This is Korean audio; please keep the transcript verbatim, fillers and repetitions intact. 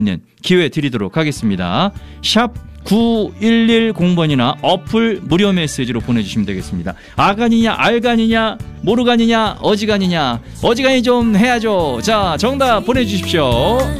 기회 드리도록 하겠습니다. 샵 구일일공 번이나 어플 무료 메시지로 보내주시면 되겠습니다. 아간이냐 알간이냐 모르간이냐 어지간이냐 어지간이 좀 해야죠. 자, 정답 보내주십시오.